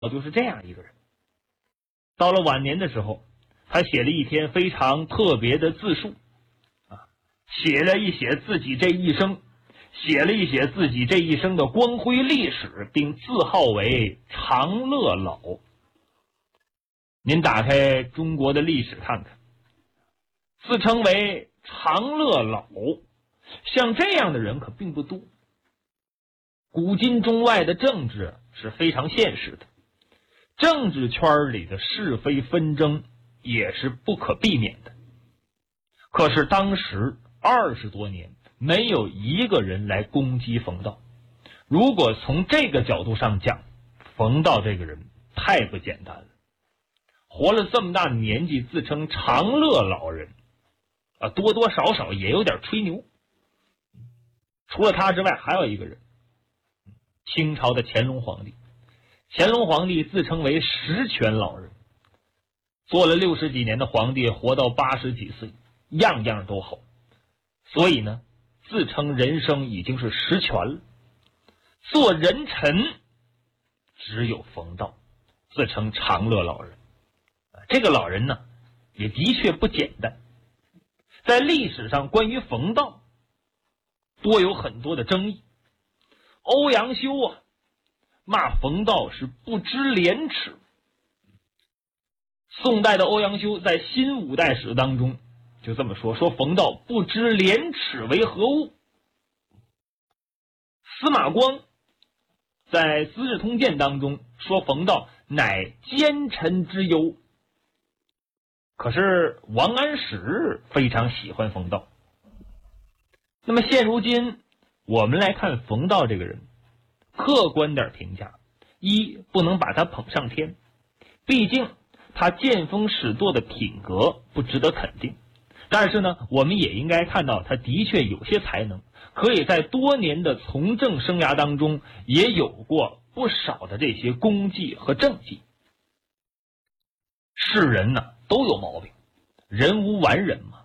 就是这样一个人。到了晚年的时候，他写了一篇非常特别的自述写了一写自己这一生，写了一写自己这一生的光辉历史，并自号为长乐老。您打开中国的历史看看，自称为长乐老，像这样的人可并不多。古今中外的政治是非常现实的，政治圈里的是非纷争也是不可避免的。可是当时20多年没有一个人来攻击冯道。如果从这个角度上讲，冯道这个人太不简单了，活了这么大的年纪自称长乐老人多多少少也有点吹牛。除了他之外还有一个人，清朝的乾隆皇帝。乾隆皇帝自称为十全老人，做了60几年的皇帝，活到80几岁，样样都好，所以呢自称人生已经是十全了。做人臣只有冯道自称长乐老人。这个老人呢也的确不简单，在历史上关于冯道多有很多的争议。欧阳修骂冯道是不知廉耻。宋代的欧阳修在《新五代史》当中就这么说冯道不知廉耻为何物。司马光在《资治通鉴》当中说冯道乃奸臣之忧。可是王安石非常喜欢冯道。那么现如今我们来看冯道这个人，客观点评价，一，不能把他捧上天，毕竟他见风使舵的品格不值得肯定。但是呢，我们也应该看到他的确有些才能，可以在多年的从政生涯当中也有过不少的这些功绩和政绩。世人呢都有毛病，人无完人嘛。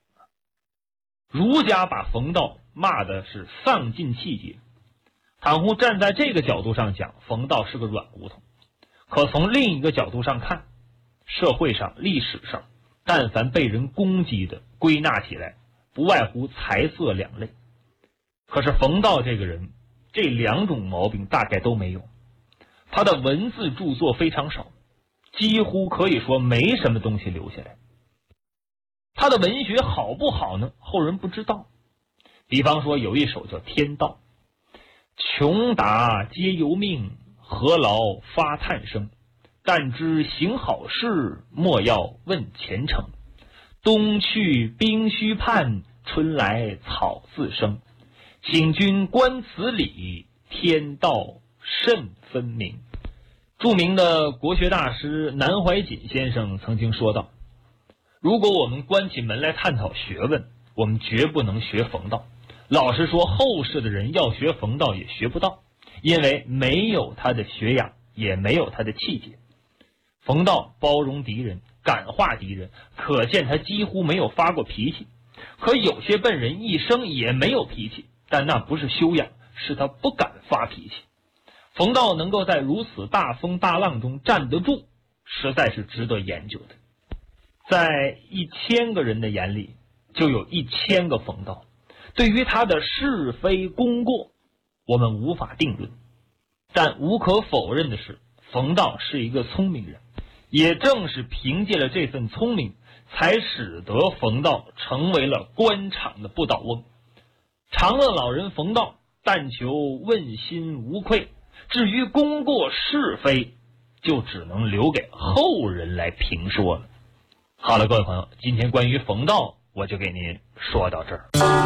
儒家把冯道骂的是丧尽气节，倘乎站在这个角度上讲，冯道是个软骨头。可从另一个角度上看，社会上历史上但凡被人攻击的，归纳起来不外乎财色两类。可是冯道这个人这两种毛病大概都没有。他的文字著作非常少，几乎可以说没什么东西留下来。他的文学好不好呢？后人不知道。比方说有一首叫《天道》，穷达皆由命，何劳发叹声，但知行好事，莫要问前程。冬去冰须盼，春来草自生。请君观此理，天道甚分明。著名的国学大师南怀瑾先生曾经说道，如果我们关起门来探讨学问，我们绝不能学冯道。老实说，后世的人要学冯道也学不到，因为没有他的学养，也没有他的气节。冯道包容敌人，感化敌人，可见他几乎没有发过脾气。可有些笨人一生也没有脾气，但那不是修养，是他不敢发脾气。冯道能够在如此大风大浪中站得住，实在是值得研究的。在1000个人的眼里就有1000个冯道。对于他的是非功过，我们无法定论，但无可否认的是，冯道是一个聪明人。也正是凭借了这份聪明，才使得冯道成为了官场的不倒翁。长乐老人冯道但求问心无愧，至于功过是非，就只能留给后人来评说了。好了，各位朋友，今天关于冯道我就给您说到这儿。